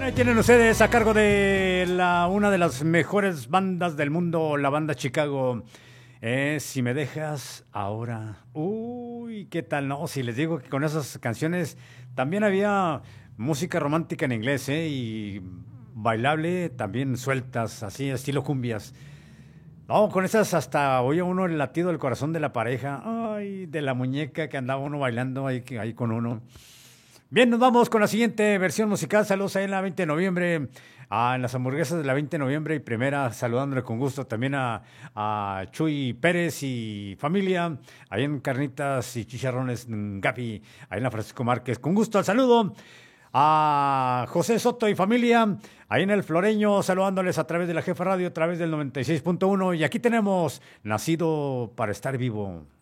Ahí tienen ustedes a cargo de una de las mejores bandas del mundo, la banda Chicago. Si me dejas ahora. Uy, ¿qué tal? No, si les digo que con esas canciones también había música romántica en inglés, y bailable, también sueltas, así, estilo cumbias. No, con esas hasta oía uno el latido del corazón de la pareja, ay, de la muñeca que andaba uno bailando ahí con uno. Bien, nos vamos con la siguiente versión musical. Saludos ahí en la 20 de noviembre, en las hamburguesas de la 20 de noviembre y primera, saludándole con gusto también a Chuy Pérez y familia, ahí en Carnitas y Chicharrones Gapi, ahí en la Francisco Márquez. Con gusto al saludo a José Soto y familia, ahí en el Floreño, saludándoles a través de la Jefa Radio, a través del 96.1. Y aquí tenemos Nacido para estar vivo.